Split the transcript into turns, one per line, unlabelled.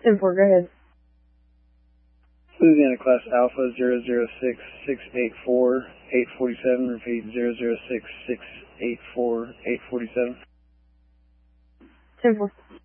10-4, go ahead.
Louisiana Class Alpha 006-684-847. Repeat 006-684-847.
10-4.